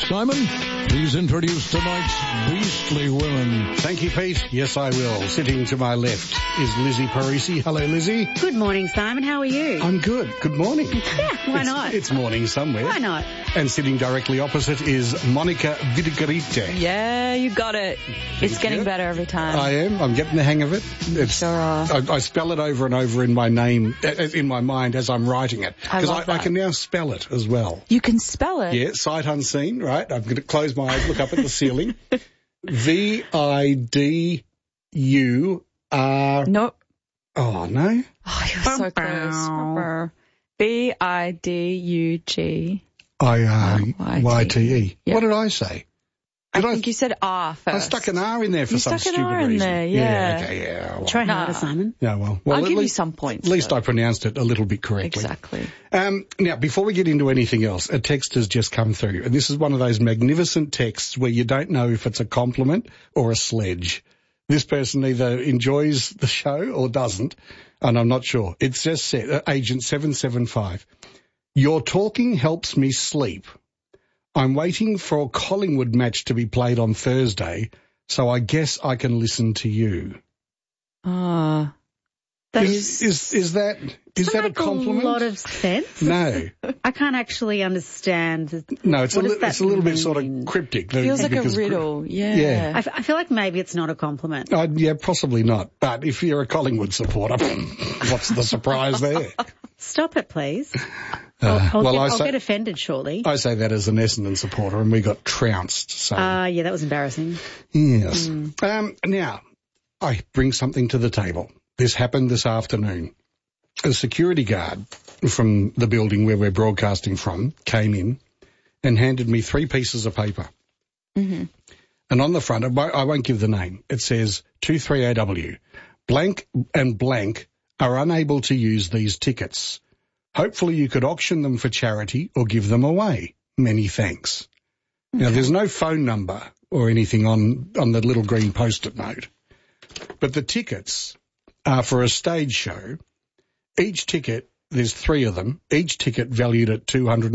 Simon, please introduce tonight's beastly women. Thank you, Pete. Yes, I will. Sitting to my left is Lizzie Parisi. Hello, Lizzie. Good morning, Simon. How are you? I'm good. Good morning. Yeah, why not? It's morning somewhere. Why not? And sitting directly opposite is Monica Vidagarite. Yeah, you got it. It's getting better every time. I am. I'm getting the hang of it. Sure are. I spell it over and over in my name, in my mind as I'm writing it. Because I can now spell it as well. You can spell it? Yeah, sight unseen, right? I'm going to close my eyes, look up at the ceiling. V-I-D-U-R... Nope. Oh, no? Oh, you're so close. B-I-D-U-G... I-R-Y-T-E. Yep. What did I say? I think you said R first. I stuck an R in there for some stupid reason. You stuck an R in there, yeah. Okay, yeah. Well. Try harder, Simon. Yeah, well I'll give you some points. At least I pronounced it a little bit correctly. Exactly. Now, before we get into anything else, a text has just come through, and this is one of those magnificent texts where you don't know if it's a compliment or a sledge. This person either enjoys the show or doesn't, and I'm not sure. It's just said, Agent 775. Your talking helps me sleep. I'm waiting for a Collingwood match to be played on Thursday, so I guess I can listen to you. Is that a compliment? A lot of sense. No. I can't actually understand. No, it's a little bit sort of cryptic. Feels like a riddle. Yeah. I feel like maybe it's not a compliment. Yeah, possibly not. But if you're a Collingwood supporter, what's the surprise there? Stop it, please. I'll get offended shortly. I say that as an Essendon supporter, and we got trounced. So. Yeah, that was embarrassing. Yes. Now, I bring something to the table. This happened this afternoon. A security guard from the building where we're broadcasting from came in and handed me 3 pieces of paper. Mm-hmm. And on the front, I won't give the name, it says 238W. Blank and blank are unable to use these tickets. Hopefully you could auction them for charity or give them away. Many thanks. Okay. Now, there's no phone number or anything on the little green Post-it note. But the tickets are for a stage show. Each ticket, there's 3 of them, each ticket valued at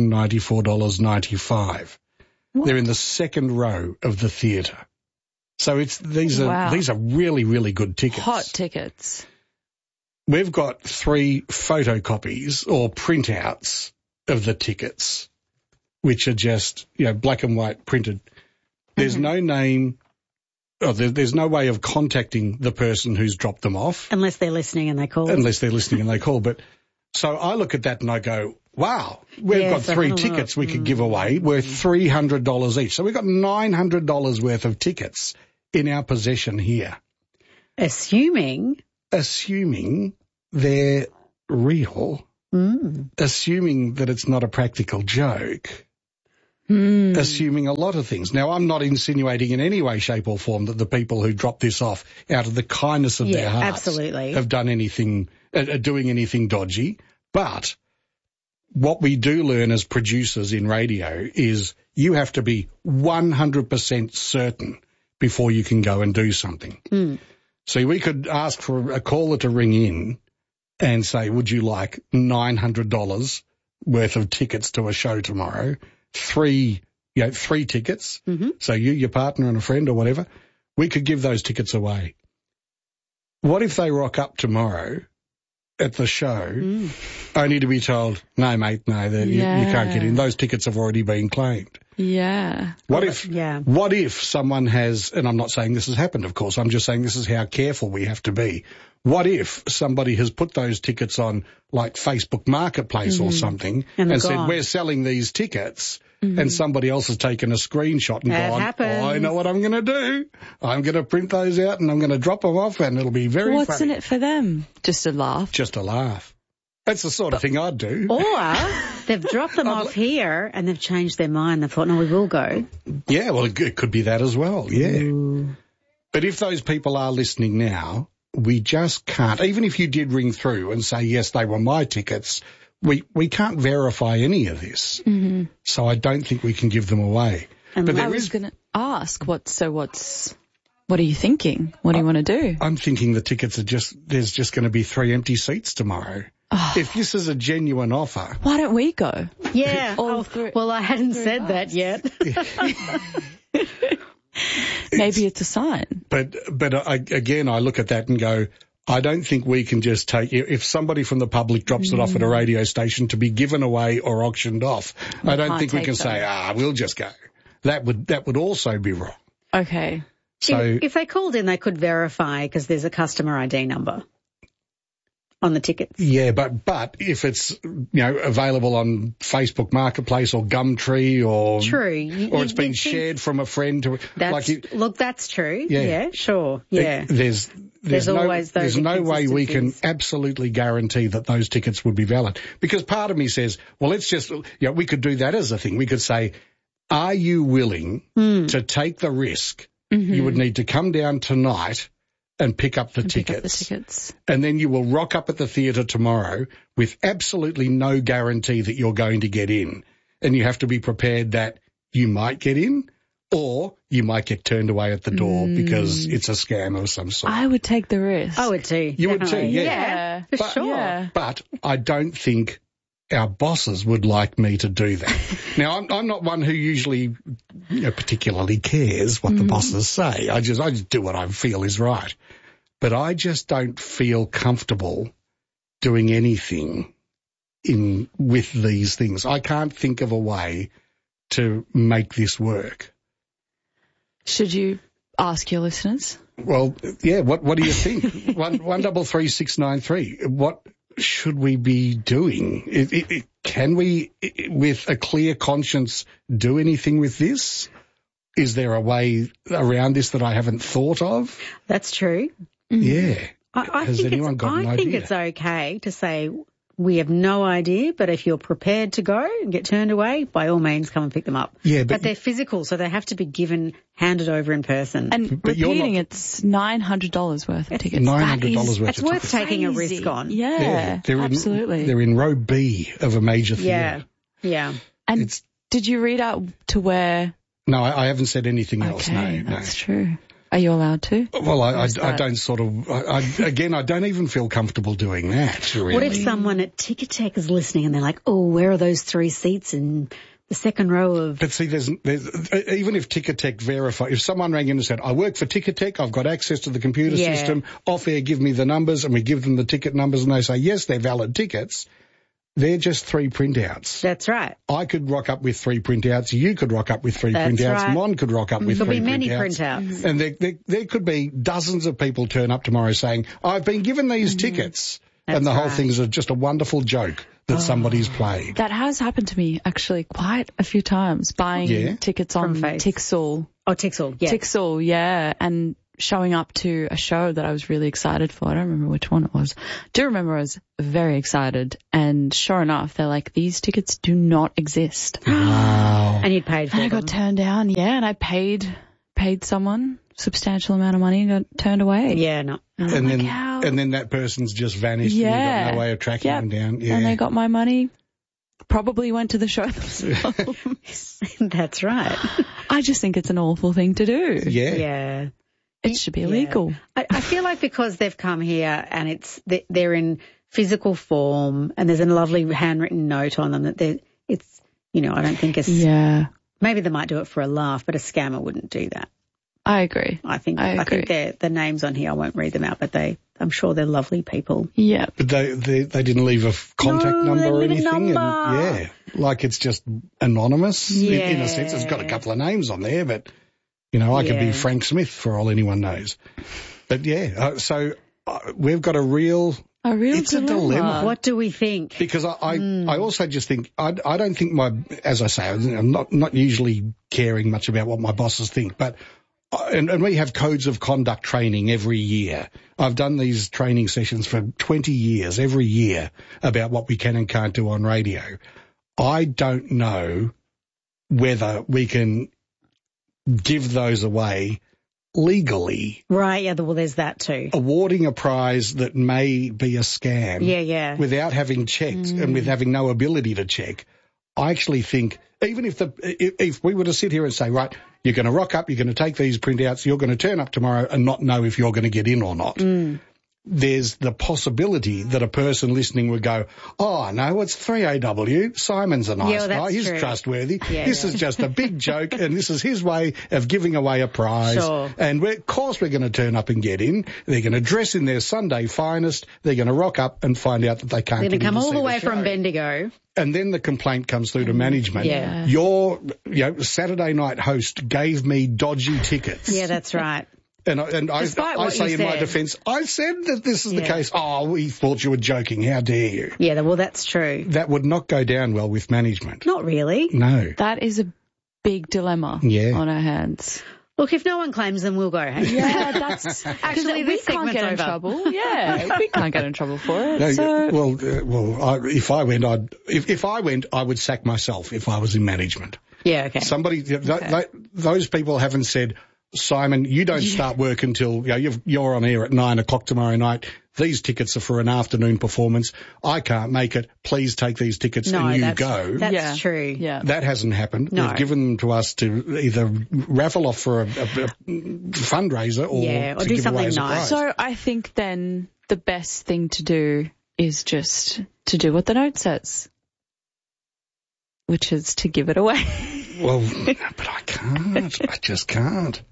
$294.95. They're in the second row of the theatre. So these are really, really good tickets. Hot tickets. We've got 3 photocopies or printouts of the tickets, which are just, black and white printed. There's no name. Oh, there's no way of contacting the person who's dropped them off. Unless they're listening and they call. But so I look at that and I go, wow, we've got 3 tickets we could give away worth $300 each. So we've got $900 worth of tickets in our possession here. Assuming they're real. Assuming that it's not a practical joke. Assuming a lot of things. Now, I'm not insinuating in any way, shape or form that the people who dropped this off out of the kindness of their hearts have done anything, doing anything dodgy. But what we do learn as producers in radio is you have to be 100% certain before you can go and do something. So we could ask for a caller to ring in and say, would you like $900 worth of tickets to a show tomorrow? 3 tickets. Mm-hmm. So you, your partner and a friend or whatever, we could give those tickets away. What if they rock up tomorrow at the show only to be told, no, mate, no, you can't get in. Those tickets have already been claimed. Yeah. What if someone has, and I'm not saying this has happened, of course, I'm just saying this is how careful we have to be. What if somebody has put those tickets on like Facebook Marketplace or something and said, we're selling these tickets, and somebody else has taken a screenshot and gone, I know what I'm going to do. I'm going to print those out and I'm going to drop them off and it'll be very funny. What's in it for them? Just a laugh? Just a laugh. That's the sort of thing I'd do. Or they've dropped them off here and they've changed their mind. They've thought, no, we will go. Yeah, well, it could be that as well, yeah. Ooh. But if those people are listening now, we just can't. Even if you did ring through and say, yes, they were my tickets, we can't verify any of this. Mm-hmm. So I don't think we can give them away. And but I was going to ask, what are you thinking? What do you want to do? I'm thinking the tickets are there's just going to be 3 empty seats tomorrow. If this is a genuine offer. Why don't we go? Yeah. All three. Well, I hadn't said that yet. Maybe it's a sign. But I look at that and go, I don't think we can just take, if somebody from the public drops it off at a radio station to be given away or auctioned off, I don't think we can say, we'll just go. That would also be wrong. Okay. So if they called in, they could verify because there's a customer ID number on the tickets. Yeah, but if it's, available on Facebook Marketplace or Gumtree or it's been shared from a friend to that's true. Yeah, sure. Yeah. There's no way we can absolutely guarantee that those tickets would be valid, because part of me says, well, let's just, we could do that as a thing. We could say, are you willing to take the risk? Mm-hmm. You would need to come down tonight and pick up the tickets. And then you will rock up at the theatre tomorrow with absolutely no guarantee that you're going to get in. And you have to be prepared that you might get in or you might get turned away at the door because it's a scam of some sort. I would take the risk. I would too. You would too, yeah. Yeah, for sure. Yeah. But I don't think our bosses would like me to do that. Now, I'm not one who usually particularly cares what the bosses say. I just do what I feel is right. But I just don't feel comfortable doing anything with these things. I can't think of a way to make this work. Should you ask your listeners? Well, yeah, what do you think? 133693. What should we be doing? Can we, with a clear conscience, do anything with this? Is there a way around this that I haven't thought of? That's true. Yeah. I Has anyone got an idea? I think it's okay to say we have no idea, but if you're prepared to go and get turned away, by all means come and pick them up. Yeah, but they're physical, so they have to be handed over in person. And repeating, it's $900 worth of tickets. $900 worth of tickets. It's worth taking a risk on. Yeah, absolutely. They're in row B of a major theatre. Yeah. And did you read out to where? No, I haven't said anything else. No, that's true. Are you allowed to? Well, I don't sort of, I don't even feel comfortable doing that, really. What if someone at Ticketek is listening and they're like, oh, where are those 3 seats in the second row of... But see, there's even if Ticketek verify, if someone rang in and said, I work for Ticketek, I've got access to the computer system, off air, give me the numbers, and we give them the ticket numbers and they say, yes, they're valid tickets, they're just 3 printouts. That's right. I could rock up with 3 printouts. You could rock up with 3 printouts. Right. Mon could rock up with 3 printouts. There'll be many printouts. And there could be dozens of people turn up tomorrow saying, I've been given these tickets. And the whole thing's just a wonderful joke that somebody's played. That has happened to me, actually, quite a few times, buying tickets on Tixel. Oh, Tixel, yeah. Tixel, yeah, and showing up to a show that I was really excited for. I don't remember which one it was. I do remember I was very excited, and sure enough, they're like, these tickets do not exist. Wow. And you'd paid for them. I got turned down, and I paid someone substantial amount of money and got turned away. Yeah, no. And then that person's just vanished and you got no way of tracking them down. Yeah. And they got my money, probably went to the show themselves. That's right. I just think it's an awful thing to do. Yeah. Yeah. It should be illegal. I feel like because they've come here and they're in physical form and there's a lovely handwritten note on them that it's, I don't think it's... Yeah. Maybe they might do it for a laugh, but a scammer wouldn't do that. I agree. I think the names on here, I won't read them out, but I'm sure they're lovely people. Yeah. But they didn't leave a contact number or anything. And like it's just anonymous in a sense. It's got a couple of names on there, but I could be Frank Smith for all anyone knows. But so we've got it's dilemma. A dilemma. What do we think? Because I also just think, I don't think as I say, I'm not usually caring much about what my bosses think, but and we have codes of conduct training every year. I've done these training sessions for 20 years, every year, about what we can and can't do on radio. I don't know whether we can give those away legally. Right, yeah, well, there's that too. Awarding a prize that may be a scam. Yeah. Without having checked and with having no ability to check. I actually think even if we were to sit here and say, right, you're going to rock up, you're going to take these printouts, you're going to turn up tomorrow and not know if you're going to get in or not. there's the possibility that a person listening would go, oh, no, it's 3AW. Simon's a nice guy. He's trustworthy. This is just a big joke, and this is his way of giving away a prize. Sure. And of course we're going to turn up and get in. They're going to dress in their Sunday finest. They're going to rock up and find out that they can't get in to see the show. They're going to come all the way from Bendigo. And then the complaint comes through to management. Yeah. Your Saturday night host gave me dodgy tickets. Yeah, that's right. And I say in my defence, I said that this is the case. Oh, we thought you were joking. How dare you? Yeah, well, that's true. That would not go down well with management. Not really. No. That is a big dilemma on our hands. Look, if no one claims them, we'll go. Hey? Yeah, that's actually this we can't get in trouble. Yeah, we can't get in trouble for it. No, so. If I went, I would sack myself if I was in management. Yeah, okay. Those people haven't said, Simon, you don't start work until you're on air at 9 o'clock tomorrow night. These tickets are for an afternoon performance. I can't make it. Please take these tickets and you go. That's true. Yeah. That hasn't happened. No. They've given them to us to either raffle off for a fundraiser or or do something nice. So I think then the best thing to do is just to do what the note says, which is to give it away. Well, but I can't. I just can't.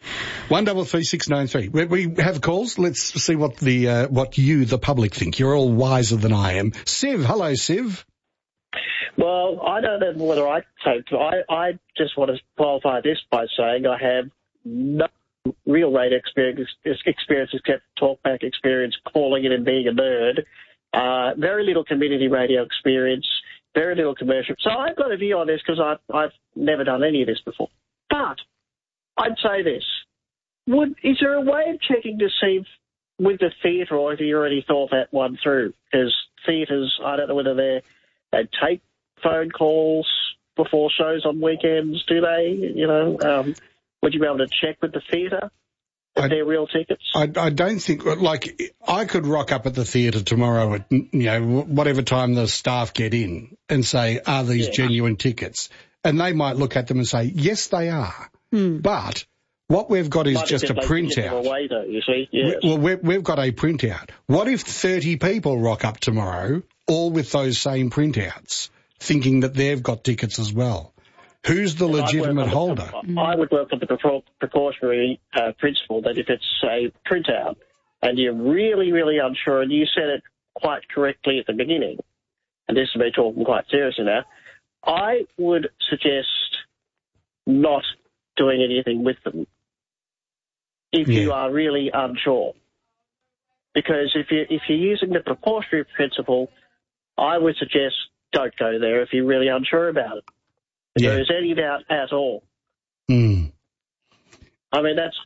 133693. We have calls. Let's see what you, the public, think. You're all wiser than I am. Siv, hello, Siv. Well, I don't know whether I I just want to qualify this by saying I have no real radio experience except talkback experience, calling it and being a nerd. Very little community radio experience, very little commercial. So I've got a view on this because I've never done any of this before. But I'd say this. Is there a way of checking to see with the theatre, or have you already thought that one through? Because theatres, I don't know whether they take phone calls before shows on weekends, do they? Would you be able to check with the theatre if they're real tickets? I don't think, I could rock up at the theatre tomorrow at, whatever time the staff get in and say, are these genuine tickets? And they might look at them and say, yes, they are. But what we've got is just a printout. Away, though, you see? Yes. Well, we've got a printout. What if 30 people rock up tomorrow, all with those same printouts, thinking that they've got tickets as well? Who's the legitimate holder? I would work on the precautionary principle that if it's a printout and you're really, really unsure, and you said it quite correctly at the beginning, and this is me talking quite seriously now, I would suggest not doing anything with them if you are really unsure. Because if you're using the precautionary principle, I would suggest don't go there if you're really unsure about it. If there is any doubt at all. I mean, that's,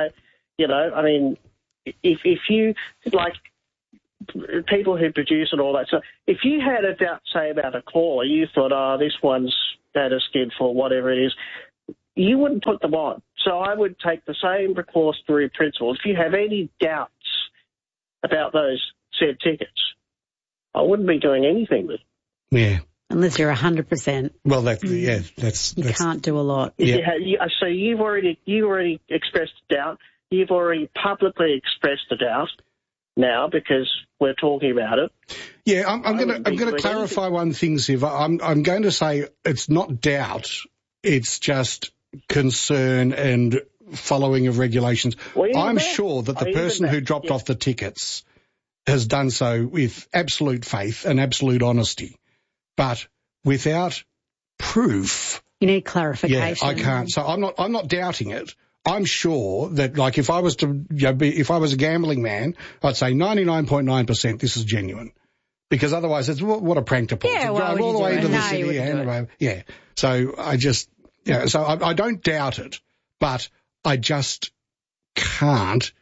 if you, like, people who produce and all that, so if you had a doubt, say, about a caller, you thought, this one's had a skid for whatever it is, you wouldn't put them on. So I would take the same precautionary principle. If you have any doubts about those said tickets, I wouldn't be doing anything with them. Yeah. Unless you're 100%. Well, that's you can't do a lot. So you've already expressed doubt. You've already publicly expressed a doubt now because we're talking about it. Yeah, I'm going to clarify one thing, Siv. I'm going to say it's not doubt. It's just concern and following of regulations. I'm sure that the person who dropped off the tickets has done so with absolute faith and absolute honesty. But without proof, you need clarification. Yeah, I can't. So I'm not doubting it. I'm sure that, like, if I was to, if I was a gambling man, I'd say 99.9% this is genuine, because otherwise it's what a prank to pull. Yeah, drive all the way into the city. So I just, so I don't doubt it, but I just can't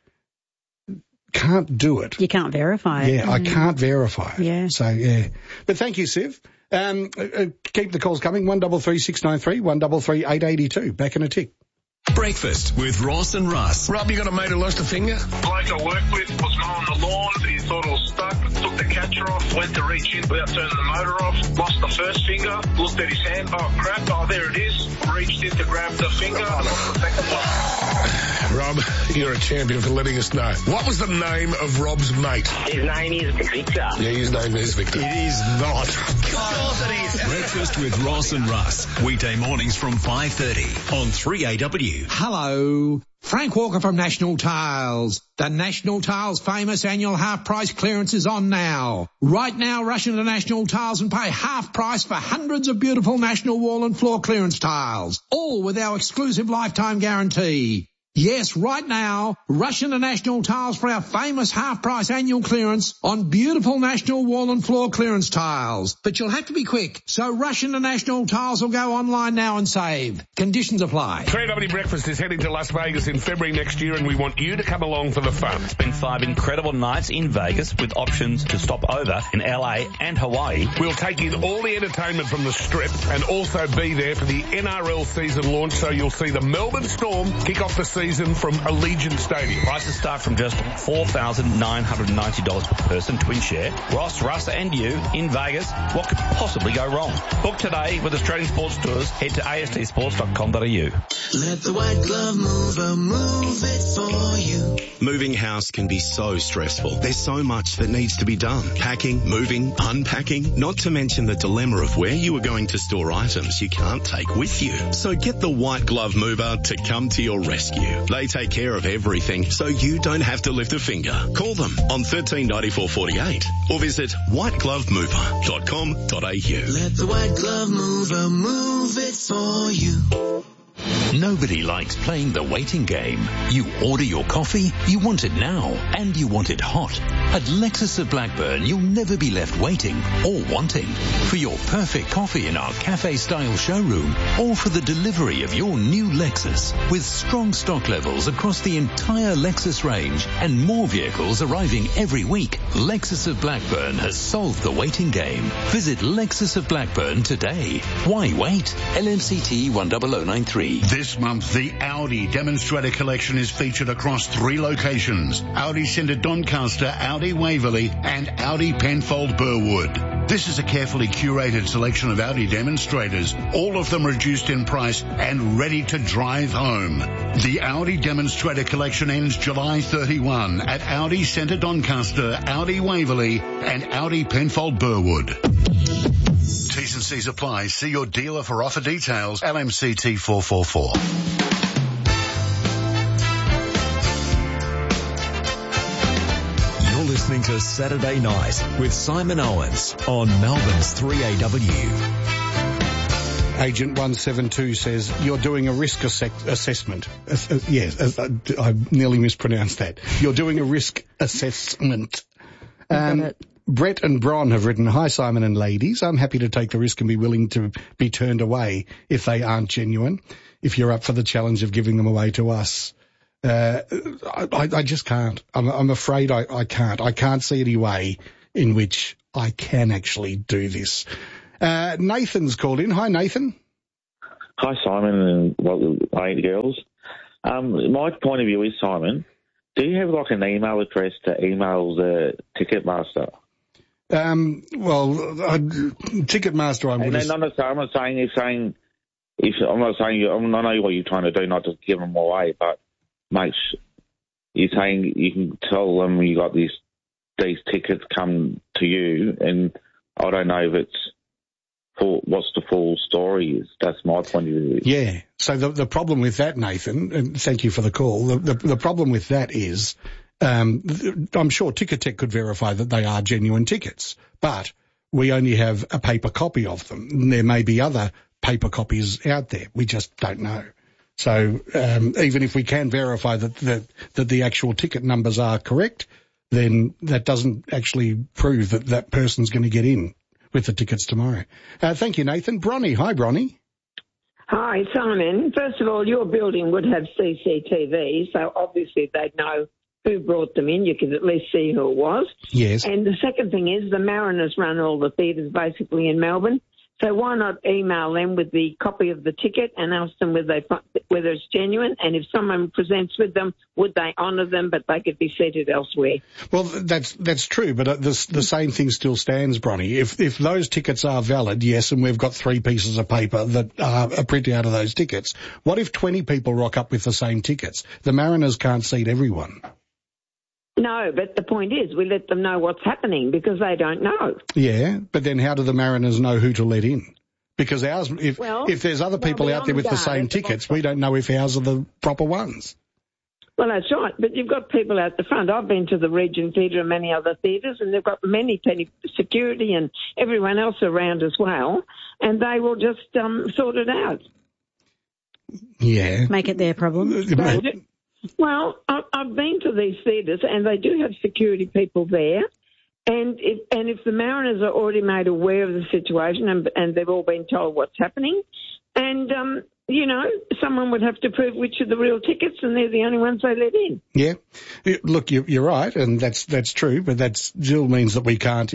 do it. You can't verify it. Yeah, I can't verify it. Yeah. So, But thank you, Siv. Keep the calls coming, 133693, 133882. Back in a tick. Breakfast with Ross and Russ. Rob, you got a mate who lost a finger? Bloke I work with was mowing the lawn. He thought it was stuck, took the catcher off, went to reach in without turning the motor off, lost the first finger, looked at his hand, oh crap, oh there it is, reached in to grab the finger, lost the second one. Rob. You're a champion for letting us know. What was the name of Rob's mate? His name is Victor. Yeah, his name is Victor. It is not. Of course it is. Breakfast with Ross and Russ. Weekday mornings from 5:30 on 3AW. Hello. Frank Walker from National Tiles. The National Tiles famous annual half price clearance is on now. Right now, rush into National Tiles and pay half price for hundreds of beautiful National wall and floor clearance tiles, all with our exclusive lifetime guarantee. Yes, right now, rush into National Tiles for our famous half-price annual clearance on beautiful National wall and floor clearance tiles. But you'll have to be quick, so rush into National Tiles or go online now and save. Conditions apply. 3AW Breakfast is heading to Las Vegas in February next year, and we want you to come along for the fun. Spend 5 incredible nights in Vegas with options to stop over in LA and Hawaii. We'll take in all the entertainment from the Strip and also be there for the NRL season launch, so you'll see the Melbourne Storm kick off the season from Allegiant Stadium. Prices start from just $4,990 per person, twin share. Ross, Russ and you in Vegas. What could possibly go wrong? Book today with Australian Sports Tours. Head to astsports.com.au. Let the white glove mover move it for you. Moving house can be so stressful. There's so much that needs to be done. Packing, moving, unpacking, not to mention the dilemma of where you are going to store items you can't take with you. So get the white glove mover to come to your rescue. They take care of everything, so you don't have to lift a finger. Call them on 139448 or visit whiteglovemover.com.au. Let the white glove mover move it for you. Nobody likes playing the waiting game. You order your coffee, you want it now, and you want it hot. At Lexus of Blackburn, you'll never be left waiting or wanting. For your perfect coffee in our cafe-style showroom, or for the delivery of your new Lexus. With strong stock levels across the entire Lexus range and more vehicles arriving every week, Lexus of Blackburn has solved the waiting game. Visit Lexus of Blackburn today. Why wait? LMCT 10093. This month, the Audi Demonstrator Collection is featured across 3 locations: Audi Centre Doncaster, Audi Waverley and Audi Penfold Burwood. This is a carefully curated selection of Audi demonstrators, all of them reduced in price and ready to drive home. The Audi Demonstrator Collection ends July 31 at Audi Centre Doncaster, Audi Waverley and Audi Penfold Burwood. T's and C's apply. See your dealer for offer details. LMCT 444. You're listening to Saturday Night with Simon Owens on Melbourne's 3AW. Agent 172 says you're doing a risk assessment. Yes, I nearly mispronounced that. You're doing a risk assessment. Brett and Bron have written, "Hi Simon and ladies, I'm happy to take the risk and be willing to be turned away if they aren't genuine, if you're up for the challenge of giving them away to us." I just can't. I'm afraid I can't. I can't see any way in which I can actually do this. Nathan's called in. Hi Nathan. Hi Simon and eight girls. My point of view is, Simon, do you have like an email address to email the Ticketmaster? Ticketmaster, I know what you're trying to do, not to give them away, but mate, you're saying you can tell them you got these tickets come to you, and I don't know if it's what's the full story is. That's my point of view. Yeah. So the problem with that, Nathan, and thank you for the call. The problem with that is, I'm sure Ticketek could verify that they are genuine tickets, but we only have a paper copy of them. And there may be other paper copies out there. We just don't know. So even if we can verify that the actual ticket numbers are correct, then that doesn't actually prove that that person's going to get in with the tickets tomorrow. Thank you, Nathan. Bronnie. Hi, Bronnie. Hi, Simon. First of all, your building would have CCTV, so obviously they'd know who brought them in. You could at least see who it was. Yes. And the second thing is the Mariners run all the theatres basically in Melbourne, So why not email them with the copy of the ticket and ask them whether it's genuine, and if someone presents with them, would they honour them, but they could be seated elsewhere? Well, that's true, but the same thing still stands, Bronnie. If those tickets are valid, yes, and we've got 3 pieces of paper that are a printout of those tickets, what if 20 people rock up with the same tickets? The Mariners can't seat everyone. No, but the point is we let them know what's happening because they don't know. Yeah, but then how do the Mariners know who to let in? Because ours, if there's other people out there with the same tickets, we don't know if ours are the proper ones. Well, that's right, but you've got people out the front. I've been to the Regent Theatre and many other theatres, and they've got many security and everyone else around as well, and they will just sort it out. Yeah. Make it their problem. Well, I've been to these theatres, and they do have security people there. And if the Mariners are already made aware of the situation and they've all been told what's happening, and someone would have to prove which are the real tickets, and they're the only ones they let in. Yeah, look, you're right, and that's true, but that still means that we can't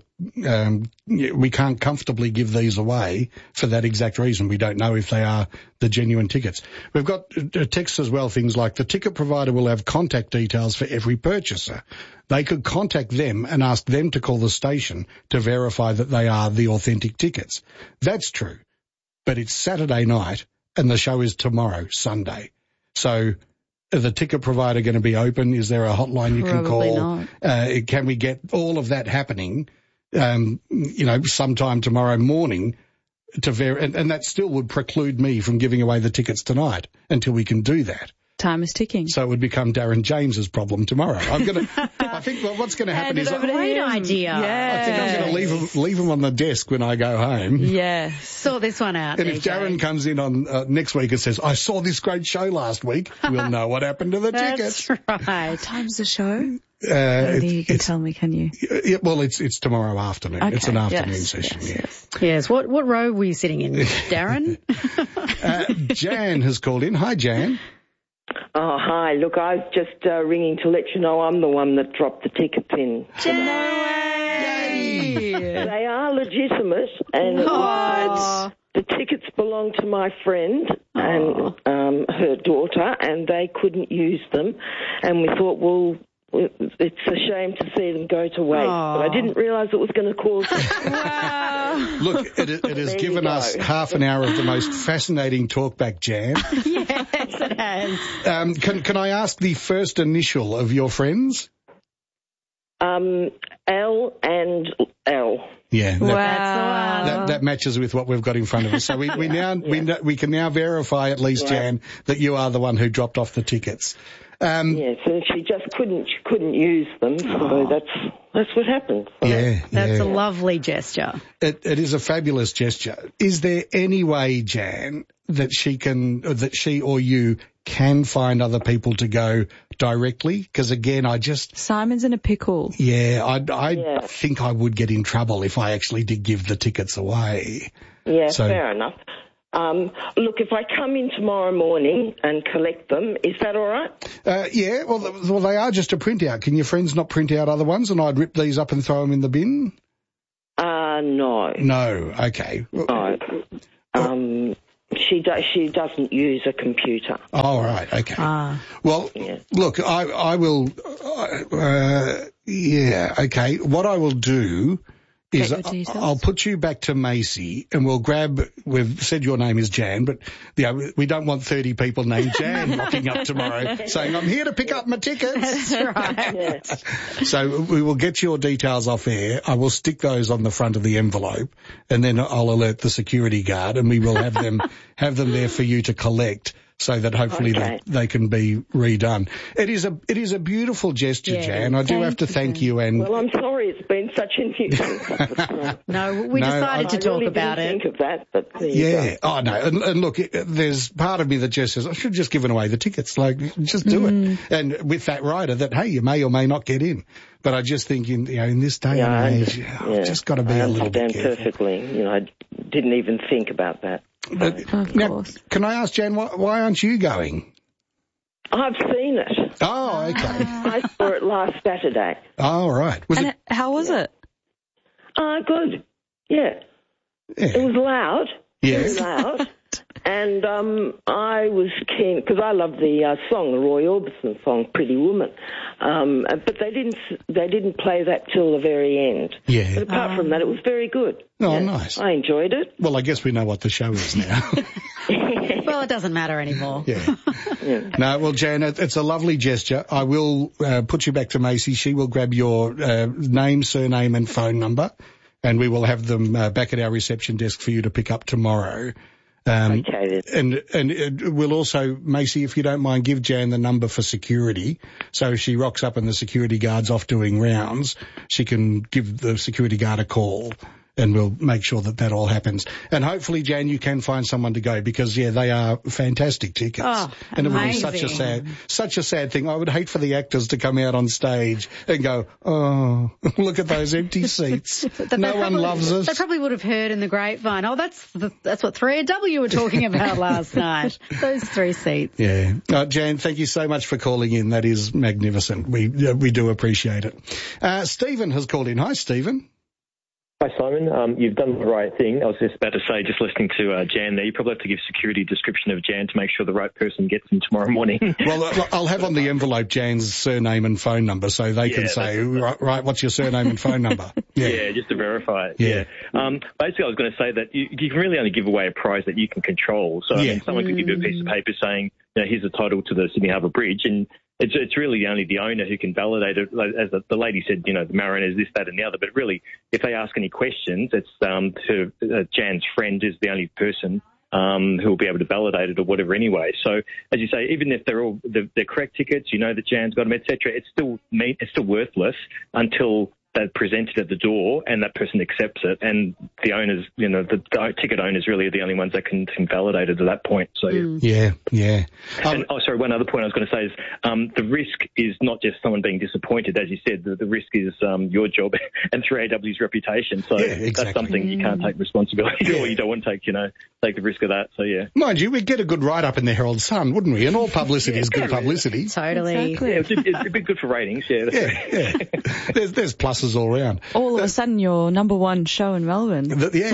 we can't comfortably give these away for that exact reason. We don't know if they are the genuine tickets. We've got texts as well, things like the ticket provider will have contact details for every purchaser. They could contact them and ask them to call the station to verify that they are the authentic tickets. That's true, but it's Saturday night and the show is tomorrow, Sunday. So is the ticket provider going to be open? Is there a hotline you can call? Not. Can we get all of that happening, sometime tomorrow morning and that still would preclude me from giving away the tickets tonight until we can do that. Time is ticking. So it would become Darren James's problem tomorrow. I think what's going to happen is... Great idea. I think I'm going to leave him on the desk when I go home. Yes. Sort this one out. And if Darren comes in on next week and says, I saw this great show last week, we'll know what happened to the tickets. That's right. What time's the show? You can tell me, can you? Yeah, well, it's tomorrow afternoon. Okay. It's an afternoon session, Yes. What row were you sitting in, Darren? Jan has called in. Hi, Jan. Oh, hi. Look, I was just ringing to let you know I'm the one that dropped the tickets in. No way! They are legitimate, and the tickets belong to my friend and her daughter, and they couldn't use them. And we thought, well, it's a shame to see them go to waste, but I didn't realise it was going to cause... Look, it has given us half an hour of the most fascinating talkback, Jan. Yes, it has. Can I ask the first initial of your friends? L and L. Yeah, Wow. That matches with what we've got in front of us. So we can now verify at least, Jan, that you are the one who dropped off the tickets. Yes, and she just couldn't use them, so that's what happened. So that's a lovely gesture. It is a fabulous gesture. Is there any way, Jan, that she or you can find other people to go directly? Because again, Simon's in a pickle. Yeah, I think I would get in trouble if I actually did give the tickets away. Yeah, fair enough. Look, if I come in tomorrow morning and collect them, is that all right? Yeah, well, they are just a printout. Can your friends not print out other ones and I'd rip these up and throw them in the bin? No. No, okay. No. She doesn't use a computer. Oh, right, okay. Well, look, I will, okay. What I will do is I'll put you back to Macy and we've said your name is Jan, but we don't want 30 people named Jan rocking up tomorrow saying, I'm here to pick up my tickets. That's right. So we will get your details off air. I will stick those on the front of the envelope and then I'll alert the security guard and we will have them there for you to collect, so that hopefully they can be redone. It is a beautiful gesture, Jan. I do have to thank you. And well, I'm sorry it's been such a nuisance. No, we decided to talk about it. Think of that, but Oh no, and look, there's part of me that just says I should have just given away the tickets. Like, just do it. And with that rider, that hey, you may or may not get in. But I just think in this day and age, I've just got to be a little bit careful. Perfectly. I didn't even think about that. Now, can I ask, Jan, why aren't you going? I've seen it. Oh, okay. I saw it last Saturday. Oh, right. How was it? Good. Yeah. Yeah. It was loud. Yes. Very loud. And I was keen, because I love the song, the Roy Orbison song, Pretty Woman. But they didn't play that till the very end. Yeah. But apart from that, it was very good. Oh, Yeah, nice. I enjoyed it. Well, I guess we know what the show is now. Well, it doesn't matter anymore. Yeah. No, well, Jan, it's a lovely gesture. I will put you back to Macy. She will grab your name, surname and phone number, and we will have them back at our reception desk for you to pick up tomorrow. Okay. And we'll also, Macy, if you don't mind, give Jan the number for security. So if she rocks up and the security guard's off doing rounds, she can give the security guard a call, and we'll make sure that all happens. And hopefully, Jan, you can find someone to go, because, yeah, they are fantastic tickets. Oh, and it would be amazing. such a sad thing. I would hate for the actors to come out on stage and go, oh, look at those empty seats. No one loves us. They probably would have heard in the grapevine, oh, that's what 3AW were talking about last night. Those 3 seats. Yeah. Jan, thank you so much for calling in. That is magnificent. We do appreciate it. Stephen has called in. Hi, Stephen. Hi, Simon. You've done the right thing. I was just about to say, just listening to Jan there, you probably have to give security a description of Jan to make sure the right person gets them tomorrow morning. Well, I'll have on the envelope Jan's surname and phone number, so they can say, right, what's your surname and phone number? Yeah, just to verify it. Yeah. Basically, I was going to say that you can really only give away a prize that you can control. So, I mean, someone could give you a piece of paper saying, here's the title to the Sydney Harbour Bridge, and it's really only the owner who can validate it. As the lady said, the Mariners, this, that, and the other. But really, if they ask any questions, it's to Jan's friend is the only person who will be able to validate it or whatever anyway. So, as you say, even if they're correct tickets, that Jan's got them, etc., it's still worthless until they're presented at the door and that person accepts it, and the owners, the ticket owners really are the only ones that can validate it at that point. So yeah. And one other point I was going to say is the risk is not just someone being disappointed, as you said. The risk is your job and 3AW's reputation. So that's something you can't take responsibility or you don't want to take the risk of that. So yeah, mind you, we'd get a good write up in the Herald Sun, wouldn't we? And all publicity is good publicity. Totally. Exactly. Yeah, it'd be good for ratings. Yeah. There's pluses all around. All of a sudden, you're number one show in Melbourne.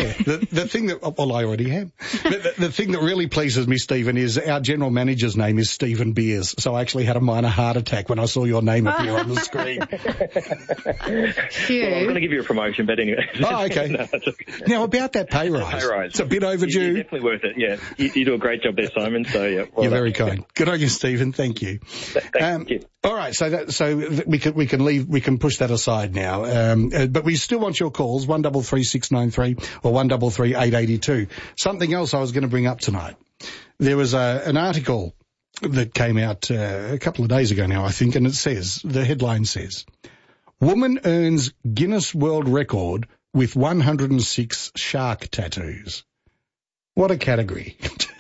The thing that, I already am. The thing that really pleases me, Stephen, is our general manager's name is Stephen Beers. So I actually had a minor heart attack when I saw your name appear on the screen. Well, I'm going to give you a promotion, but anyway. Oh, okay. No, now, about that pay rise. It's a bit overdue. You're definitely worth it, yeah. You do a great job there, Simon, so yeah. You're very kind. Good on you, Stephen. Thank you. Thank you. All right, so we can push that aside now. But we still want your calls, 133693 or 133882. Something else I was going to bring up tonight. There was an article that came out a couple of days ago now, I think, and the headline says, Woman earns Guinness World Record with 106 shark tattoos. What a category.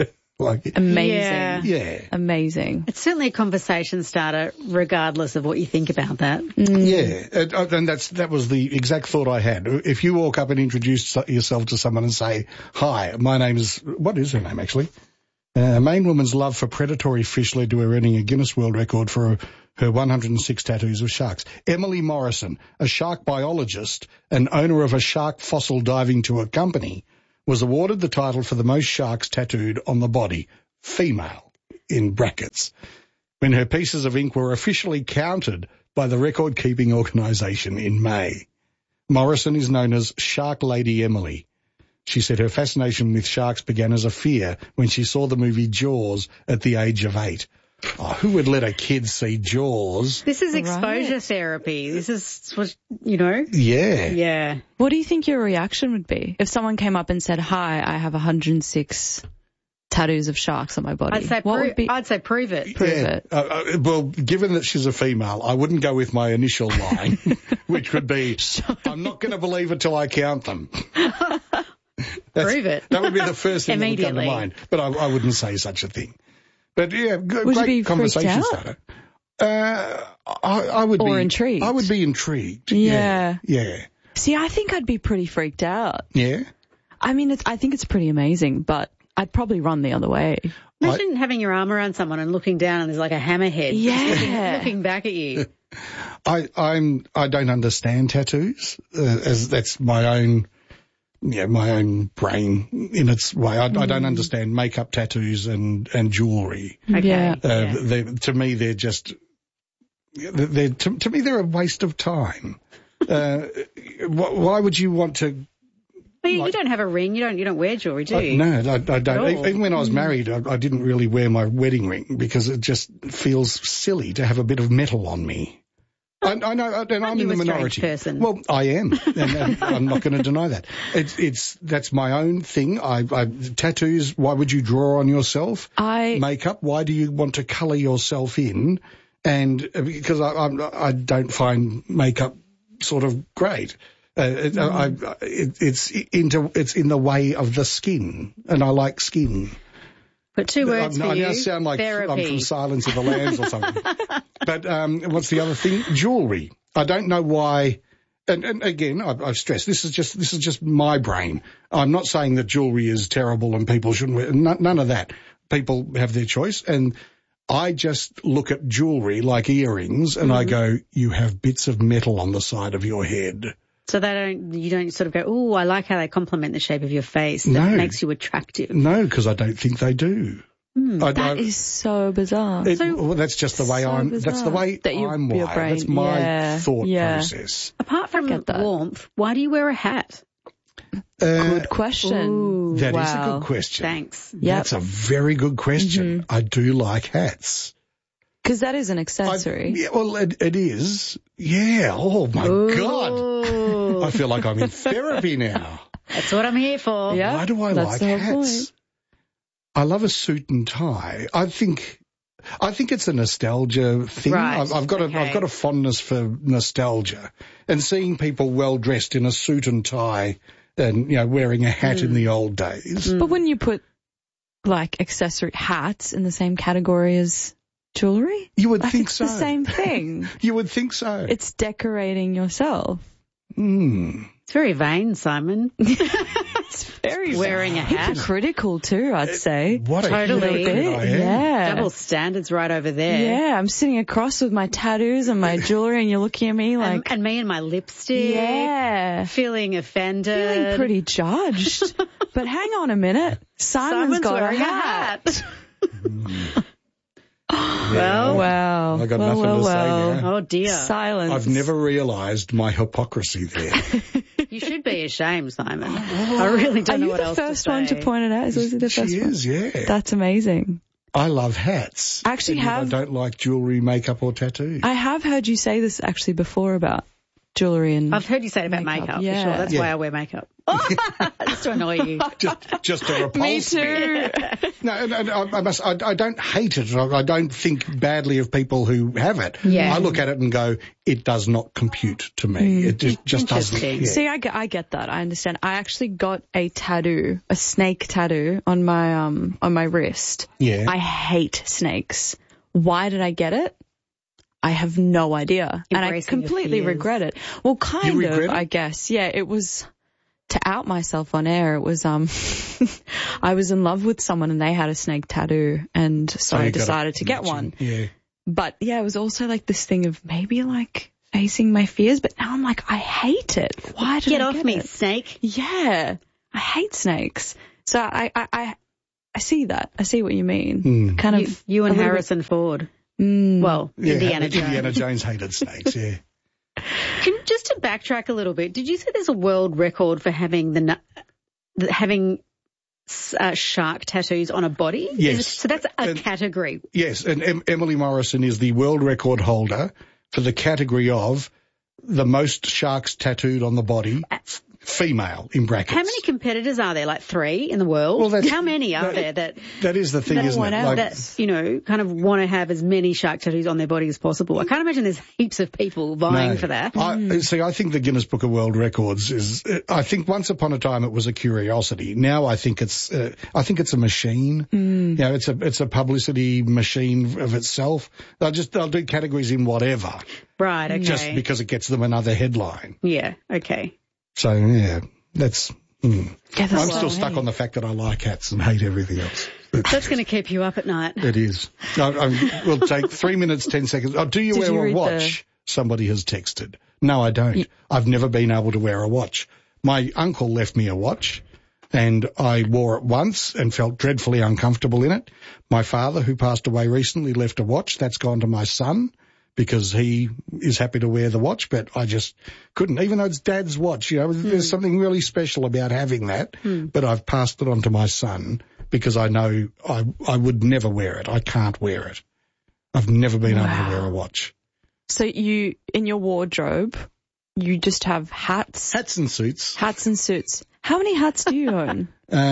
Amazing. Yeah. Amazing. It's certainly a conversation starter, regardless of what you think about that. Yeah. And that was the exact thought I had. If you walk up and introduce yourself to someone and say, hi, my name is, what is her name actually? A Maine woman's love for predatory fish led to her earning a Guinness World Record for her 106 tattoos of sharks. Emily Morrison, a shark biologist and owner of a shark fossil diving tour company, was awarded the title for the most sharks tattooed on the body, female, in brackets, when her pieces of ink were officially counted by the record-keeping organisation in May. Morrison is known as Shark Lady Emily. She said her fascination with sharks began as a fear when she saw the movie Jaws at the age of 8. Oh, who would let a kid see Jaws? This is exposure therapy. This is what, Yeah. Yeah. What do you think your reaction would be if someone came up and said, hi, I have 106 tattoos of sharks on my body? I'd say prove it. Prove it. Well, given that she's a female, I wouldn't go with my initial line, which would be, I'm not going to believe it till I count them. Prove it. That would be the first thing that would come to mind. But I wouldn't say such a thing. But yeah, great conversation starter. I would be intrigued. I would be intrigued. Yeah. Yeah. See, I think I'd be pretty freaked out. Yeah. I mean, I think it's pretty amazing, but I'd probably run the other way. Imagine having your arm around someone and looking down and there's like a hammerhead looking back at you. I don't understand tattoos, as that's my own my own brain in its way. I don't understand makeup, tattoos, and jewellery. Okay. To me, they're just to me they're a waste of time. Why would you want to? Well, you don't have a ring. You don't wear jewellery, do you? No, I don't. Even when I was married, I didn't really wear my wedding ring because it just feels silly to have a bit of metal on me. I know, and I'm in the minority. Person? Well, I am, and I'm not going to deny that. That's my own thing. Tattoos. Why would you draw on yourself? Makeup. Why do you want to colour yourself in? And because I don't find makeup sort of great. It's in the way of the skin, and I like skin. But 2 words for you. I now sound like therapy. I'm from Silence of the Lambs or something. But what's the other thing? Jewellery. I don't know why. And again, I've stressed this is just my brain. I'm not saying that jewellery is terrible and people shouldn't wear. None of that. People have their choice, and I just look at jewellery like earrings, and I go, "You have bits of metal on the side of your head." So you don't sort of go, "Oh, I like how they complement the shape of your face. That makes you attractive." No, because I don't think they do. That is so bizarre. That's just the way that's the way I'm wired. That's my thought process. Apart from warmth, why do you wear a hat? Good question. That is a good question. Thanks. That's a very good question. I do like hats. Because that is an accessory. It is. Yeah. Oh, my God. I feel like I'm in therapy now. That's what I'm here for. Yeah, why do I like hats? Point. I love a suit and tie. I think it's a nostalgia thing. Right. I've got a fondness for nostalgia, and seeing people well dressed in a suit and tie and wearing a hat in the old days. But wouldn't you put like accessory hats in the same category as jewellery? You would think so. It's the same thing. You would think so. It's decorating yourself. It's very vain, Simon. It's very wearing a hat. Hypocritical too, I'd say. What a hypocrite I am. Yeah. Double standards right over there. Yeah, I'm sitting across with my tattoos and my jewellery, and you're looking at me like... And me and my lipstick. Yeah. Feeling offended. Feeling pretty judged. But hang on a minute. Simon's got wearing a hat. Well, wow. I got nothing to say now. Oh dear. Silence. I've never realised my hypocrisy there. You should be ashamed, Simon. I really don't know what else to say. Are you the first one to point it out? Is Lizzie the first one? She is, yeah. That's amazing. I love hats. Actually, I don't like jewellery, makeup or tattoos. I have heard you say this actually before about jewellery and I've heard you say it about makeup. For sure. That's why I wear makeup. Just to annoy you. Just to repulse me. Too. No, I don't hate it. I don't think badly of people who have it. Yeah. I look at it and go, it does not compute to me. It just doesn't. Yeah. See, I get that. I understand. I actually got a tattoo, a snake tattoo on my wrist. Yeah. I hate snakes. Why did I get it? I have no idea. And I completely regret it. Well, kind of, I guess. Yeah, it was to out myself on air. It was, I was in love with someone and they had a snake tattoo, and so I decided to get one. Yeah. But yeah, it was also like this thing of maybe like facing my fears, but now I'm like, I hate it. Why did I get off me, it? snake? Yeah. I hate snakes. So I see that. I see what you mean. Kind of you and Harrison Ford. Well, Indiana Jones. Indiana Jones hated snakes, yeah. Just to backtrack a little bit, did you say there's a world record for having shark tattoos on a body? Yes. So that's a category. Yes, and Emily Morrison is the world record holder for the category of the most sharks tattooed on the body. Female, in brackets. How many competitors are there? Like 3 in the world? Well, how many are there that is the thing, isn't it? That, kind of want to have as many shark tattoos on their body as possible. I can't imagine there's heaps of people vying for that. I think the Guinness Book of World Records is, I think once upon a time it was a curiosity. Now I think it's a machine. It's a publicity machine of itself. They'll do categories in whatever. Right, okay. Just because it gets them another headline. Yeah, okay. So, yeah, that's... I'm still stuck on the fact that I like hats and hate everything else. That's going to keep you up at night. It is. We'll take 3 minutes, 10 seconds. Oh, do you wear a watch? Somebody has texted. No, I don't. I've never been able to wear a watch. My uncle left me a watch, and I wore it once and felt dreadfully uncomfortable in it. My father, who passed away recently, left a watch. That's gone to my son because he is happy to wear the watch, but I just couldn't, even though it's Dad's watch. There's something really special about having that, but I've passed it on to my son because I know I would never wear it. I can't wear it. I've never been able to wear a watch. So you, in your wardrobe, you just have hats? Hats and suits. Hats and suits. How many hats do you own?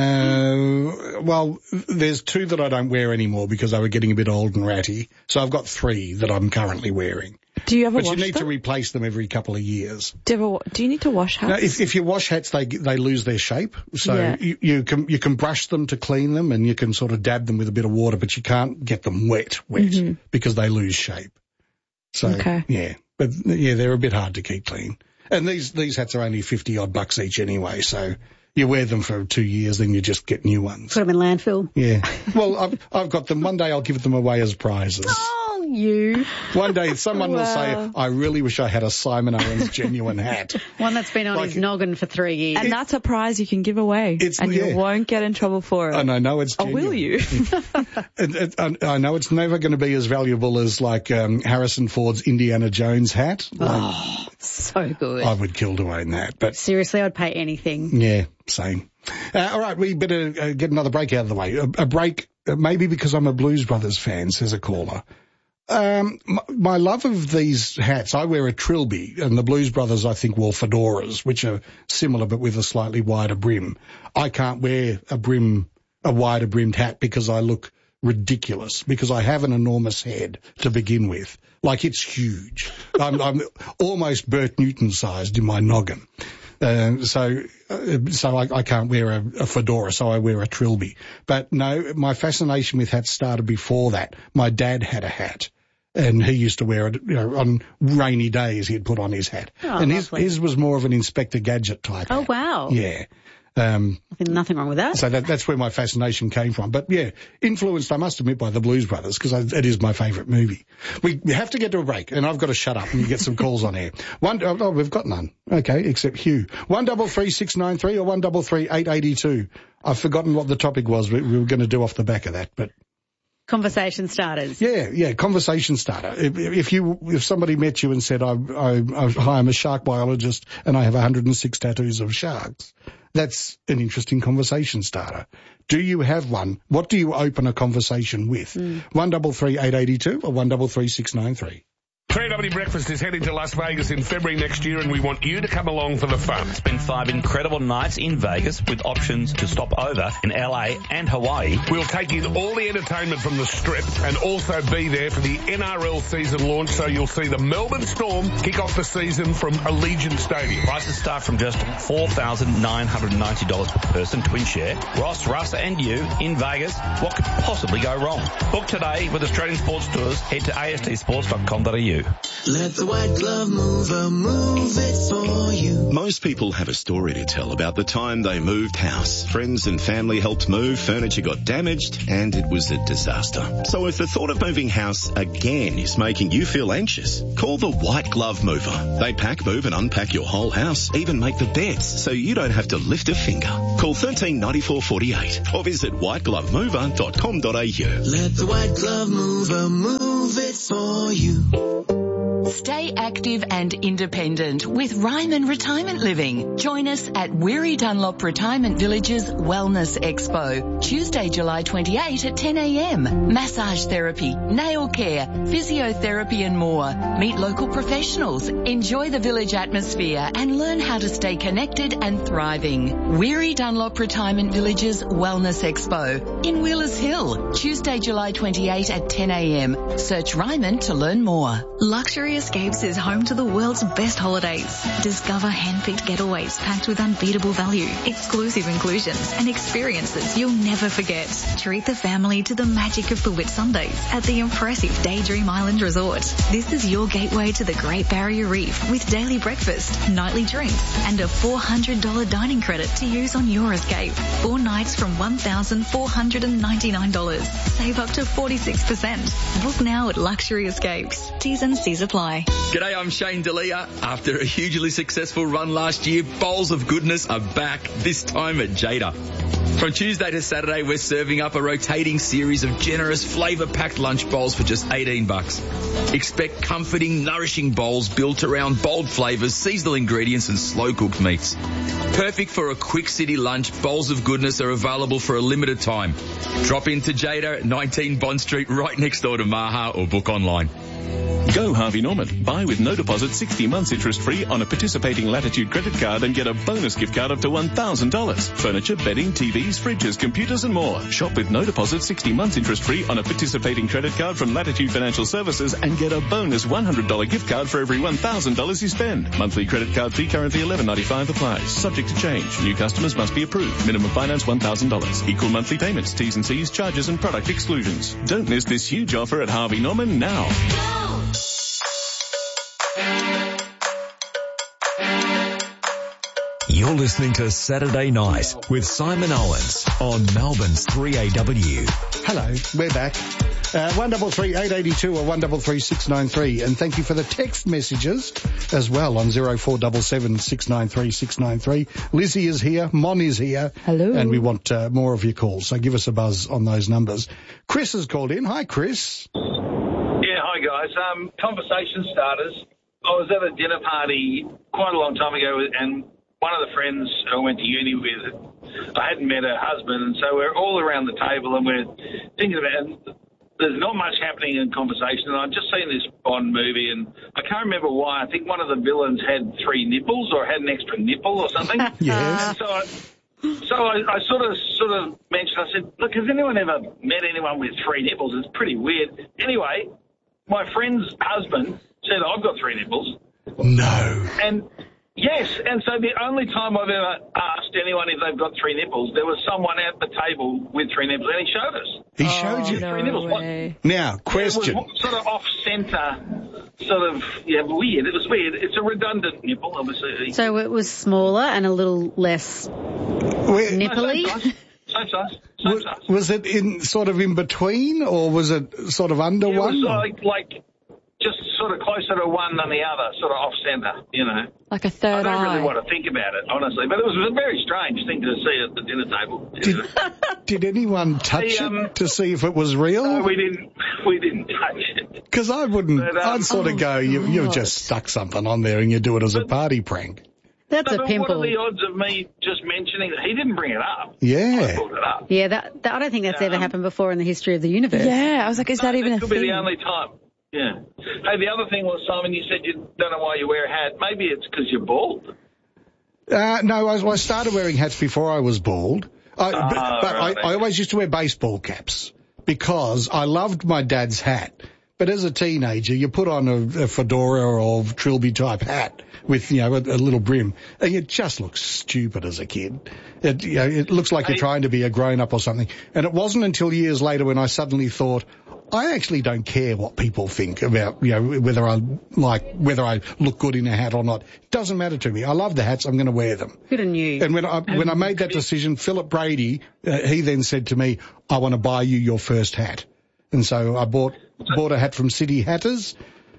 Well, there's 2 that I don't wear anymore because they were getting a bit old and ratty. So I've got 3 that I'm currently wearing. Do you ever wash them? But you need to replace them every couple of years. Do you need to wash hats? No, if you wash hats, they lose their shape. So you can brush them to clean them, and you can sort of dab them with a bit of water, but you can't get them wet because they lose shape. So, but they're a bit hard to keep clean. And these hats are only $50-odd each anyway, so you wear them for 2 years, then you just get new ones. Put them in landfill. Yeah. Well, I've got them. One day I'll give them away as prizes. Oh, you. One day someone will say, I really wish I had a Simon Owens genuine hat. One that's been on his noggin for 3 years. And that's a prize you can give away. You won't get in trouble for it. And I know it's genuine. Or will you? I know it's never going to be as valuable as Harrison Ford's Indiana Jones hat. So good. I would kill to own that. But seriously, I'd pay anything. Yeah, same. All right, we better get another break out of the way. A break, maybe because I'm a Blues Brothers fan, says a caller. My love of these hats, I wear a trilby, and the Blues Brothers, I think, wore fedoras, which are similar but with a slightly wider brim. I can't wear a wider brimmed hat because I look ridiculous, because I have an enormous head to begin with. Like, it's huge. I'm almost Bert Newton sized in my noggin. So I can't wear a fedora, so I wear a trilby. But no, my fascination with hats started before that. My dad had a hat, and he used to wear it, on rainy days he'd put on his hat. Oh, and his was more of an Inspector Gadget type hat. Oh, wow. Yeah. Nothing wrong with that. So that's where my fascination came from. But yeah, influenced, I must admit, by the Blues Brothers, because it is my favourite movie. We have to get to a break, and I've got to shut up and you get some calls on air. We've got none. Okay, except Hugh. 133693 or 133882. I've forgotten what the topic was. We were going to do off the back of that, but. Conversation starters. Yeah, conversation starter. If somebody met you and said, I'm a shark biologist and I have 106 tattoos of sharks, that's an interesting conversation starter. Do you have one? What do you open a conversation with? 133882 or 133693. 3AW Breakfast is heading to Las Vegas in February next year, and we want you to come along for the fun. Spend 5 incredible nights in Vegas with options to stop over in LA and Hawaii. We'll take in all the entertainment from the Strip and also be there for the NRL season launch, so you'll see the Melbourne Storm kick off the season from Allegiant Stadium. Prices start from just $4,990 per person, twin share. Ross, Russ and you in Vegas. What could possibly go wrong? Book today with Australian Sports Tours. Head to astsports.com.au. Let the white glove mover move it for you. Most people have a story to tell about the time they moved house. Friends and family helped move, furniture got damaged, and it was a disaster. So if the thought of moving house again is making you feel anxious, call the White Glove Mover. They pack, move and unpack your whole house, even make the beds, so you don't have to lift a finger. Call 139448 or visit whiteglovemover.com.au. Let the white glove mover move it for you. Stay active and independent with Ryman Retirement Living. Join us at Weary Dunlop Retirement Village's Wellness Expo, Tuesday, July 28 at 10 a.m. Massage therapy, nail care, physiotherapy and more. Meet local professionals, enjoy the village atmosphere and learn how to stay connected and thriving. Weary Dunlop Retirement Village's Wellness Expo in Wheelers Hill, Tuesday, July 28 at 10 a.m. Search Ryman to learn more. Luxury Escapes is home to the world's best holidays. Discover hand-picked getaways packed with unbeatable value, exclusive inclusions, and experiences you'll never forget. Treat the family to the magic of the Whitsundays at the impressive Daydream Island Resort. This is your gateway to the Great Barrier Reef with daily breakfast, nightly drinks, and a $400 dining credit to use on your escape. 4 nights from $1,499. Save up to 46%. Book now at Luxury Escapes. T's and C's apply. apply. G'day, I'm Shane D'Elia. After a hugely successful run last year, Bowls of Goodness are back, this time at Jada. From Tuesday to Saturday, we're serving up a rotating series of generous, flavour-packed lunch bowls for just $18. Expect comforting, nourishing bowls built around bold flavours, seasonal ingredients and slow-cooked meats. Perfect for a quick city lunch, Bowls of Goodness are available for a limited time. Drop into Jada at 19 Bond Street, right next door to Maha, or book online. Go Harvey Norman. Buy with no deposit 60 months interest-free on a participating Latitude credit card and get a bonus gift card up to $1,000. Furniture, bedding, TVs, fridges, computers and more. Shop with no deposit 60 months interest-free on a participating credit card from Latitude Financial Services and get a bonus $100 gift card for every $1,000 you spend. Monthly credit card fee currently $11.95 applies. Subject to change. New customers must be approved. Minimum finance $1,000. Equal monthly payments. T's and C's, charges and product exclusions. Don't miss this huge offer at Harvey Norman now. You're listening to Saturday Night with Simon Owens on Melbourne's 3AW. Hello, we're back. 133 882 or 133 693. And thank you for the text messages as well on 0477 693 693. Lizzie is here. Mon is here. Hello. And we want more of your calls. So give us a buzz on those numbers. Chris has called in. Hi, Chris. Yeah, hi, guys. Conversation starters. I was at a dinner party quite a long time ago, and one of the friends I went to uni with, I hadn't met her husband, and so we're all around the table and we're thinking about it. And there's not much happening in conversation, and I've just seen this Bond movie, and I can't remember why. I think one of the villains had 3 nipples or had an extra nipple or something. Yes. And so I sort of mentioned, I said, look, has anyone ever met anyone with 3 nipples? It's pretty weird. Anyway, my friend's husband said, I've got 3 nipples. No. And yes, and so the only time I've ever asked anyone if they've got 3 nipples, there was someone at the table with 3 nipples, and he showed us. He showed you? 3 nipples. Way. Now, question. It was sort of off-centre, weird. It was weird. It's a redundant nipple, obviously. So it was smaller and a little less nipply? Same size. Was it in between, or was it sort of under one? It was like just sort of closer to one than the other, sort of off-centre, you know. Like a third eye. I don't really want to think about it, honestly, but it was a very strange thing to see at the dinner table. Did anyone touch it to see if it was real? No, we didn't touch it. Because I wouldn't. I'd sort of go, you've just stuck something on there and you do it as a party prank. That's a pimple. What are the odds of me just mentioning that? He didn't bring it up. Yeah. I brought it up. Yeah, that I don't think that's ever happened before in the history of the universe. Yeah, I was like, is that even a thing? It could be the only time. Yeah. Hey, the other thing was, Simon, you said you don't know why you wear a hat. Maybe it's because you're bald. No, I started wearing hats before I was bald. I always used to wear baseball caps because I loved my dad's hat. But as a teenager, you put on a fedora or trilby type hat with, a little brim, and it just looks stupid as a kid. It looks like you're trying to be a grown-up or something. And it wasn't until years later when I suddenly thought, I actually don't care what people think about, whether I look good in a hat or not. It doesn't matter to me. I love the hats. I'm going to wear them. Good on you. And when I made that decision, Philip Brady, he then said to me, I want to buy you your first hat. And so I bought a hat from City Hatters,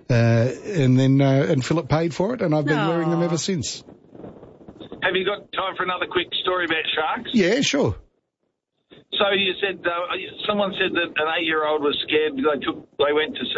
and Philip paid for it, and I've been wearing them ever since. Have you got time for another quick story about sharks? Yeah, sure. So you said someone said that an 8-year-old was scared. They went to